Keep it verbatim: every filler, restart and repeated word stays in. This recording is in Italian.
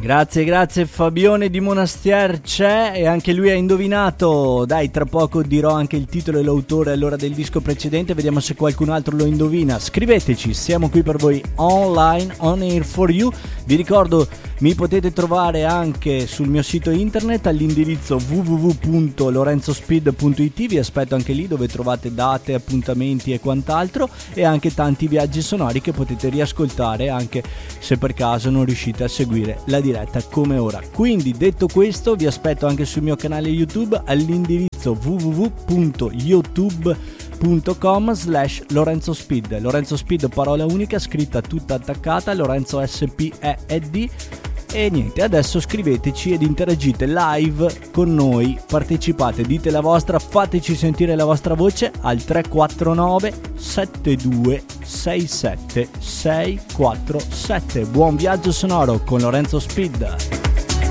Grazie, grazie. Fabione di Monastier c'è e anche lui ha indovinato. Dai, tra poco dirò anche il titolo e l'autore allora del disco precedente, vediamo se qualcun altro lo indovina. Scriveteci, siamo qui per voi online, on air for you. Vi ricordo, mi potete trovare anche sul mio sito internet all'indirizzo w w w punto lorenzospeed punto i t. Vi aspetto anche lì, dove trovate date, appuntamenti e quant'altro, e anche tanti viaggi sonori che potete riascoltare anche se per caso non riuscite a seguire la diretta come ora. Quindi, detto questo, vi aspetto anche sul mio canale YouTube all'indirizzo w w w punto youtube punto com slash Lorenzo Speed. Lorenzo Speed, parola unica, scritta tutta attaccata, Lorenzo S P E E D. E niente, adesso scriveteci ed interagite live con noi, partecipate, dite la vostra, fateci sentire la vostra voce al tre quattro nove sette due sei sette sei quattro sette. Buon viaggio sonoro con Lorenzo Speed.